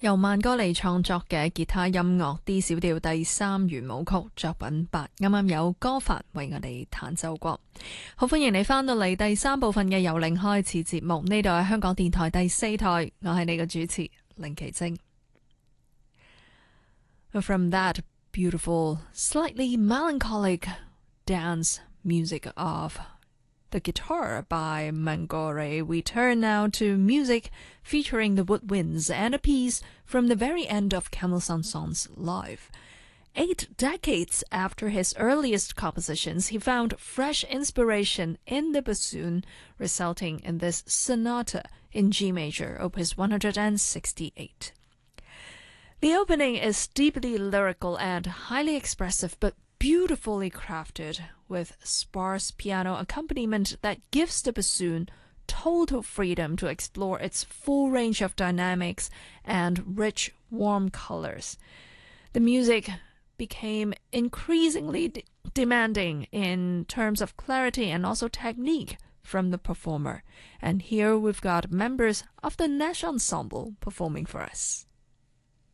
由曼歌利創作嘅吉他音樂 D 小調第三圓舞曲作品8，啱啱有歌法為我哋彈奏過。好，歡迎你翻到嚟第三部分嘅由零開始節目，呢度係香港電台第4台，我係你嘅主持凌奇晶。From that beautiful, slightly melancholic dance music of the guitar by Mangore, we turn now to music featuring the woodwinds and a piece from the very end of Camille Saint-Saëns' life. 8 decades after his earliest compositions, he found fresh inspiration in the bassoon, resulting in this sonata in G major, opus 168. The opening is deeply lyrical and highly expressive, but beautifully crafted, with sparse piano accompaniment that gives the bassoon total freedom to explore its full range of dynamics and rich, warm colors. The music became increasingly demanding in terms of clarity and also technique from the performer. And here we've got members of the Nash Ensemble performing for us.